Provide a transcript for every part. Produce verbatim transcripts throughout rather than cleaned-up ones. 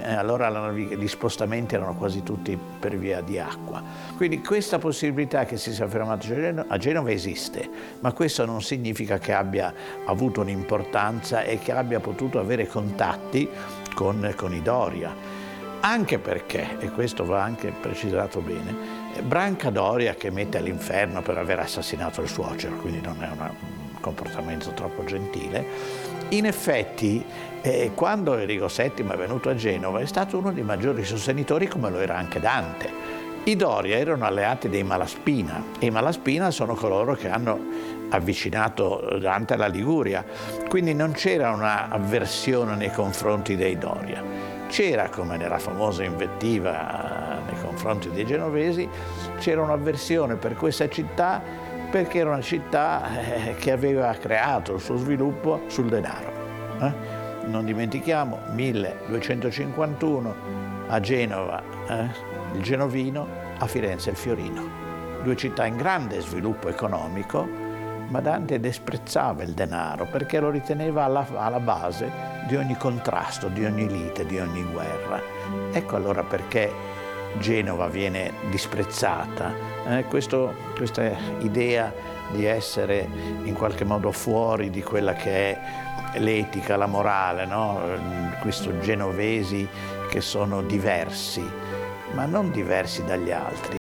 eh, allora gli spostamenti erano quasi tutti per via di acqua. Quindi questa possibilità che si sia fermato a Genova esiste, ma questo non significa che abbia avuto un'importanza e che abbia potuto avere contatti con, con i Doria. Anche perché, e questo va anche precisato bene, Branca Doria che mette all'inferno per aver assassinato il suocero, quindi non è una, un comportamento troppo gentile, in effetti eh, quando Enrico settimo è venuto a Genova è stato uno dei maggiori sostenitori, come lo era anche Dante. I Doria erano alleati dei Malaspina e i Malaspina sono coloro che hanno avvicinato Dante alla Liguria, quindi non c'era una avversione nei confronti dei Doria. C'era, come nella famosa invettiva nei confronti dei genovesi, c'era un'avversione per questa città perché era una città eh, che aveva creato il suo sviluppo sul denaro. Eh? Non dimentichiamo, milleduecentocinquantuno a Genova eh, il genovino, a Firenze il fiorino. Due città in grande sviluppo economico, ma Dante disprezzava il denaro perché lo riteneva alla, alla base di ogni contrasto, di ogni lite, di ogni guerra. Ecco allora perché Genova viene disprezzata. Eh, questo, questa idea di essere in qualche modo fuori di quella che è l'etica, la morale, no? Questi genovesi che sono diversi, ma non diversi dagli altri.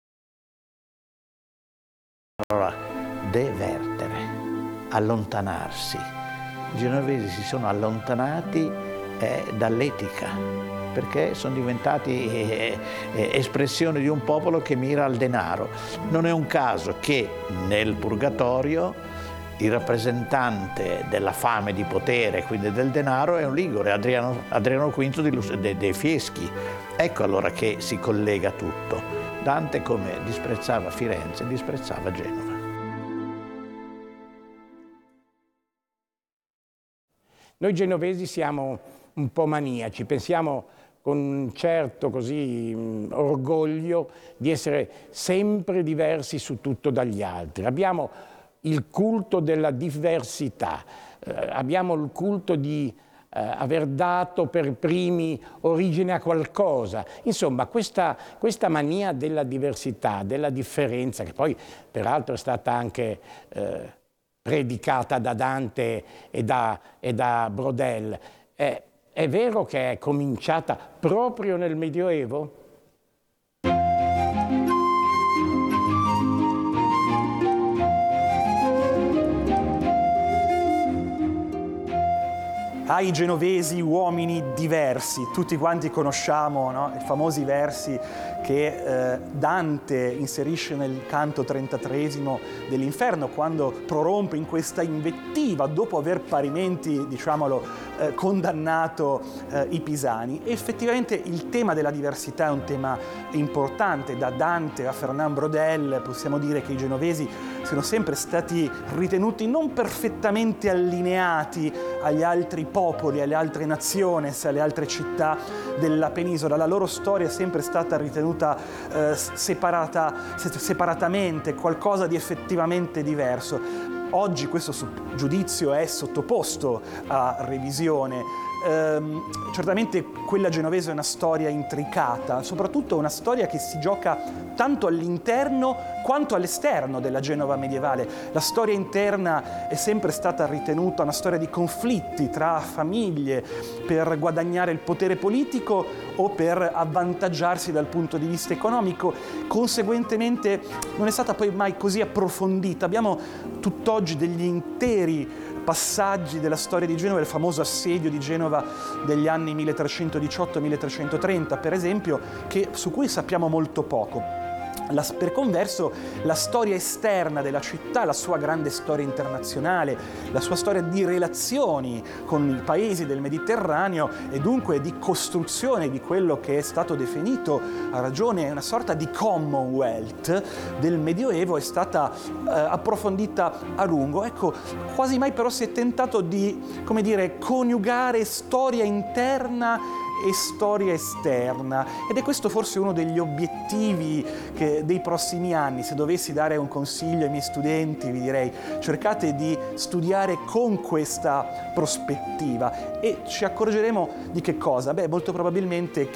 Allora, devertere, allontanarsi. I genovesi si sono allontanati eh, dall'etica, perché sono diventati eh, eh, espressione di un popolo che mira al denaro. Non è un caso che nel Purgatorio il rappresentante della fame di potere, quindi del denaro, è un ligure, Adriano, Adriano V di, de, dei Fieschi. Ecco allora che si collega tutto. Dante, come disprezzava Firenze, disprezzava Genova. Noi genovesi siamo un po' maniaci, pensiamo con un certo così mh, orgoglio di essere sempre diversi su tutto dagli altri. Abbiamo il culto della diversità, eh, abbiamo il culto di eh, aver dato per primi origine a qualcosa. Insomma, questa, questa mania della diversità, della differenza, che poi peraltro è stata anche eh, predicata da Dante e da, e da Braudel, eh, è vero che è cominciata proprio nel Medioevo? Ai genovesi uomini diversi, tutti quanti conosciamo, no? I famosi versi che eh, Dante inserisce nel canto trentatreesimo dell'Inferno, quando prorompe in questa invettiva dopo aver parimenti, diciamolo, eh, condannato eh, i pisani. E effettivamente il tema della diversità è un tema importante. Da Dante a Fernand Braudel possiamo dire che i genovesi siano sempre stati ritenuti non perfettamente allineati agli altri popoli, alle altre nazioni, alle altre città della penisola. La loro storia è sempre stata ritenuta eh, separata, separatamente, qualcosa di effettivamente diverso. Oggi questo giudizio è sottoposto a revisione. Ehm, certamente quella genovese è una storia intricata, soprattutto una storia che si gioca tanto all'interno quanto all'esterno della Genova medievale. La storia interna è sempre stata ritenuta una storia di conflitti tra famiglie per guadagnare il potere politico o per avvantaggiarsi dal punto di vista economico. Conseguentemente non è stata poi mai così approfondita. Abbiamo tutt'oggi degli interi passaggi della storia di Genova, il famoso assedio di Genova degli anni milletrecentodiciotto milletrecentotrenta, per esempio, che, su cui sappiamo molto poco. La, per converso, la storia esterna della città, la sua grande storia internazionale, la sua storia di relazioni con i paesi del Mediterraneo e dunque di costruzione di quello che è stato definito, a ragione, una sorta di Commonwealth del Medioevo, è stata eh, approfondita a lungo. Ecco, quasi mai però si è tentato di, come dire, coniugare storia interna e storia esterna, ed è questo forse uno degli obiettivi che, dei prossimi anni. Se dovessi dare un consiglio ai miei studenti, vi direi: cercate di studiare con questa prospettiva, e ci accorgeremo di che cosa? Beh, molto probabilmente